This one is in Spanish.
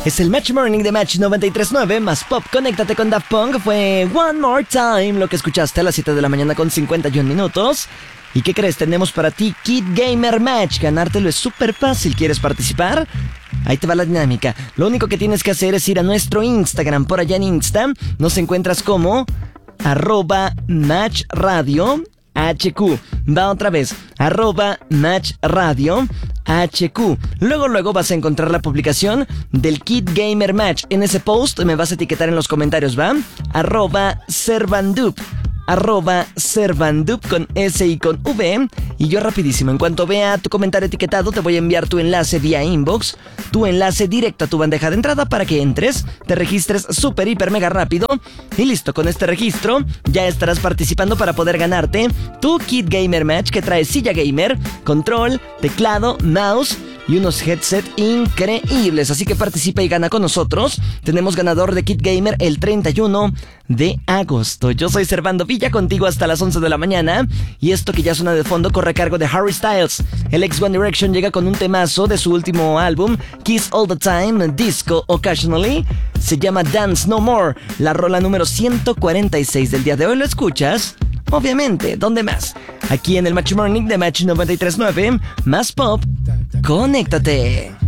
Es el Match Morning de Match 93.9 más Pop. Conéctate con Daft Punk. Fue One More Time lo que escuchaste a las 7 de la mañana con 51 minutos. ¿Y qué crees? Tenemos para ti Kid Gamer Match. Ganártelo es súper fácil. ¿Quieres participar? Ahí te va la dinámica. Lo único que tienes que hacer es ir a nuestro Instagram. Por allá en Insta nos encuentras como @MatchRadio HQ. Va otra vez, @MatchRadio HQ. Luego vas a encontrar la publicación del Kid Gamer Match. En ese post me vas a etiquetar en los comentarios, ¿va? @Servandup con S y con V. Y yo rapidísimo, en cuanto vea tu comentario etiquetado, te voy a enviar tu enlace vía inbox, tu enlace directo a tu bandeja de entrada para que entres, te registres súper, hiper, mega rápido. Y listo, con este registro ya estarás participando para poder ganarte tu Kid Gamer Match, que trae silla gamer, control, teclado, mouse y unos headset increíbles. Así que participa y gana con nosotros. Tenemos ganador de Kid Gamer el 31 de agosto. Yo soy Servando Villa, contigo hasta las 11 de la mañana. Y esto que ya suena de fondo corre a cargo de Harry Styles. El ex One Direction llega con un temazo de su último álbum, Kiss All the Time, Disco Occasionally. Se llama Dance No More, la rola número 146 del día de hoy. ¿Lo escuchas? Obviamente, ¿dónde más? Aquí en el Match Morning de Match 93.9, más Pop. Conéctate.